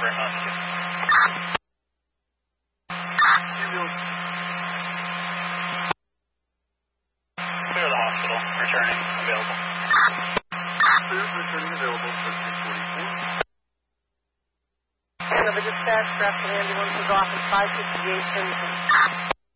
very much. Clear the hospital. Returning. Available. Clear, returning available for 344. And of a dispatch, Grafton Ambulance's office 558